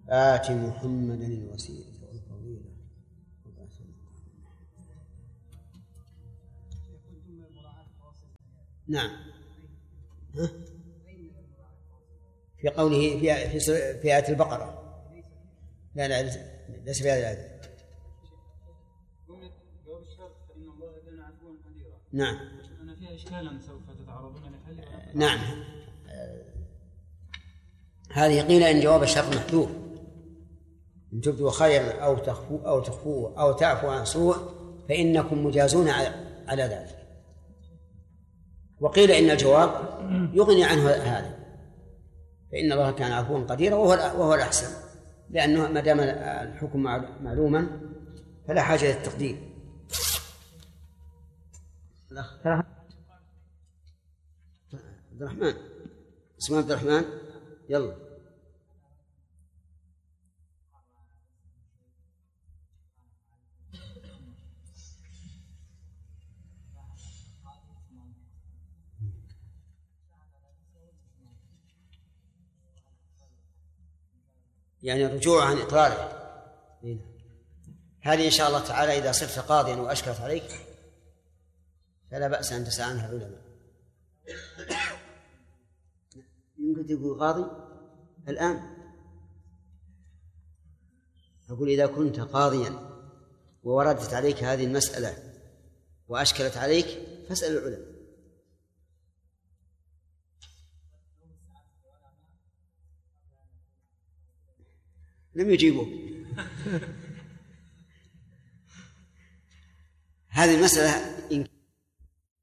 آت محمدا الوسيلة والفضيلة. نعم. في قوله في آية البقرة. لا ليس في هذه الآية. جواب الشرط فإن الله كان عفوا قديرا. نعم. أنا فيها إشكالا سوف تتعرضون لحل. نعم. هذه قيل إن جواب الشرط محذوف، إن تبدوا خيرا أو تخفوه أو تعفوا عن سوء فإنكم مجازون على ذلك. وقيل إن الجواب يغني عنه هذا، فإن الله كان عفوا قديرا وهو الأحسن، لأنه ما دام الحكم معلوما فلا حاجة للتقدير. عبد الرحمن، اسمه عبد الرحمن، يلا. يعني الرجوع عن إقراره. هذه إن شاء الله تعالى إذا صرت قاضيا وأشكلت عليك فلا بأس أن تسأل عنها العلماء. يمكن تقول قاضي الآن. أقول إذا كنت قاضيا ووردت عليك هذه المسألة وأشكلت عليك فاسأل العلماء. لم يجيبوك. هذه المسألة إن